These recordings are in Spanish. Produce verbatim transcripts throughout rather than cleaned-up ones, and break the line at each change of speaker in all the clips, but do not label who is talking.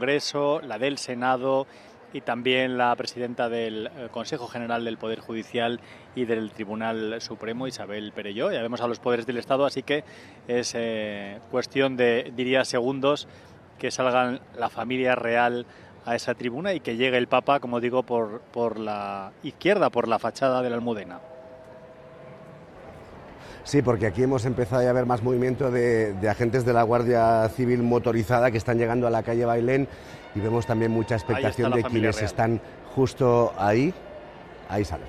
Congreso, la del Senado y también la presidenta del Consejo General del Poder Judicial y del Tribunal Supremo, Isabel Perelló. Ya vemos a los poderes del Estado, así que es eh, cuestión de, diría, segundos que salgan la familia real a esa tribuna y que llegue el Papa, como digo, por, por la izquierda, por la fachada de la Almudena.
Sí, porque aquí hemos empezado a ver más movimiento de, de agentes de la Guardia Civil motorizada que están llegando a la calle Bailén y vemos también mucha expectación de quienes real. están justo ahí. Ahí sale.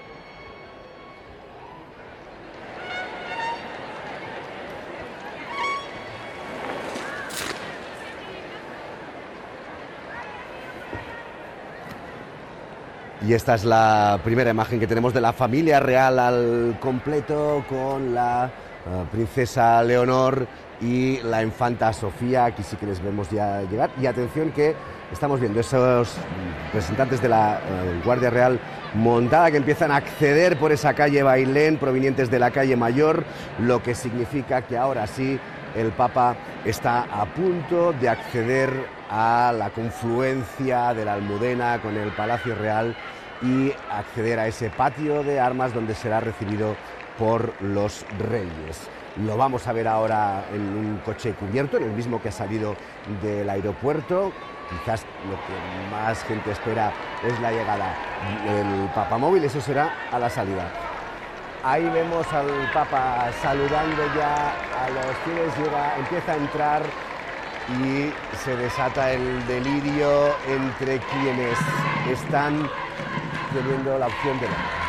Y esta es la primera imagen que tenemos de la familia real al completo, con la uh, princesa Leonor y la infanta Sofía. Aquí sí que les vemos ya llegar. Y atención que estamos viendo esos representantes de la uh, Guardia Real montada que empiezan a acceder por esa calle Bailén, provenientes de la calle Mayor, lo que significa que ahora sí el Papa está a punto de acceder a la confluencia de la Almudena con el Palacio Real y acceder a ese patio de armas donde será recibido por los reyes. Lo vamos a ver ahora en un coche cubierto, en el mismo que ha salido del aeropuerto. Quizás lo que más gente espera es la llegada del Papamóvil, eso será a la salida. Ahí vemos al Papa saludando ya a los fieles, llega, empieza a entrar y se desata el delirio entre quienes están teniendo la opción de ver.